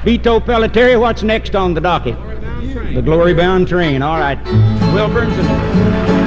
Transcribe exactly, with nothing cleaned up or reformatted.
Beto Pelletieri, what's next on the docket? The Glory Bound Train. All right. Will Burns and